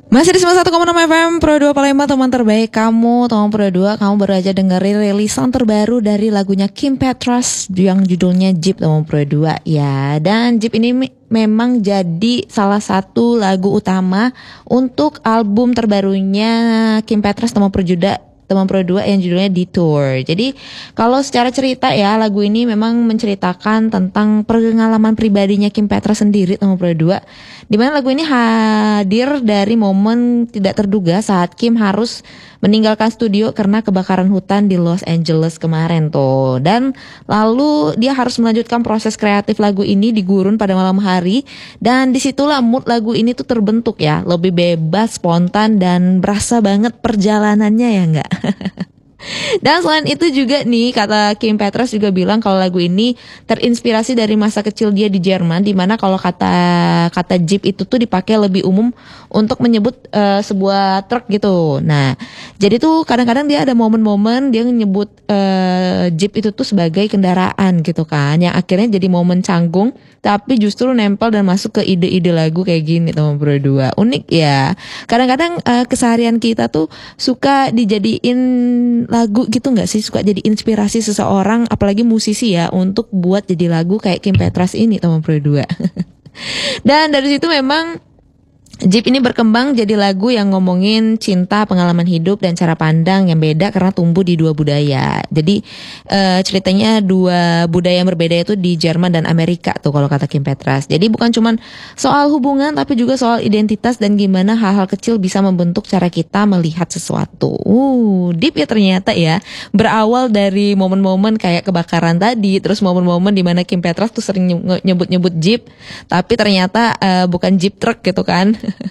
Masih di 91,6 FM Pro 2 Palembang, teman terbaik kamu, teman Pro 2. Kamu baru aja dengerin rilisan terbaru dari lagunya Kim Petras yang judulnya Jeep, teman Pro 2 ya. Dan Jeep ini memang jadi salah satu lagu utama untuk album terbarunya Kim Petras, teman Pro 2 yang judulnya Detour. Jadi kalau secara cerita ya, lagu ini memang menceritakan tentang pengalaman pribadinya Kim Petras sendiri, teman Pro 2. Di mana lagu ini hadir dari momen tidak terduga saat Kim harus meninggalkan studio karena kebakaran hutan di Los Angeles kemarin tuh. Dan lalu dia harus melanjutkan proses kreatif lagu ini di gurun pada malam hari. Dan disitulah mood lagu ini tuh terbentuk ya, lebih bebas, spontan, dan berasa banget perjalanannya ya enggak? Dan selain itu juga nih, kata Kim Petras juga bilang kalau lagu ini terinspirasi dari masa kecil dia di Jerman, di mana kalau kata Jeep itu tuh dipakai lebih umum untuk menyebut sebuah truk gitu. Nah, jadi tuh kadang-kadang dia ada momen-momen dia nyebut Jeep itu tuh sebagai kendaraan gitu kan, yang akhirnya jadi momen canggung tapi justru nempel dan masuk ke ide-ide lagu kayak gini, teman Pro 2. Unik ya. Kadang-kadang keseharian kita tuh suka dijadiin lagu gitu gak sih? Suka jadi inspirasi seseorang, apalagi musisi ya, untuk buat jadi lagu kayak Kim Petras ini, teman Pro 2. Dan dari situ memang Jeep ini berkembang jadi lagu yang ngomongin cinta, pengalaman hidup, dan cara pandang yang beda karena tumbuh di dua budaya. Jadi ceritanya dua budaya yang berbeda itu di Jerman dan Amerika tuh kalau kata Kim Petras. Jadi bukan cuman soal hubungan tapi juga soal identitas dan gimana hal-hal kecil bisa membentuk cara kita melihat sesuatu. Deep ya ternyata ya. Berawal dari momen-momen kayak kebakaran tadi, terus momen-momen di mana Kim Petras tuh sering nyebut-nyebut Jeep, tapi ternyata bukan Jeep truck gitu kan.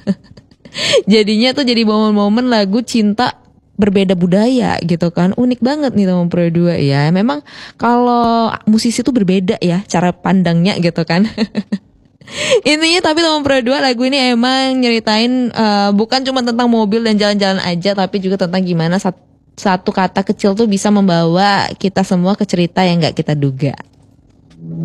Jadinya tuh jadi momen-momen lagu cinta berbeda budaya gitu kan. Unik banget nih, teman Pro 2 ya. Memang kalau musisi tuh berbeda ya cara pandangnya gitu kan. Intinya tapi teman Pro 2, lagu ini emang nyeritain bukan cuma tentang mobil dan jalan-jalan aja, tapi juga tentang gimana satu kata kecil tuh bisa membawa kita semua ke cerita yang gak kita duga.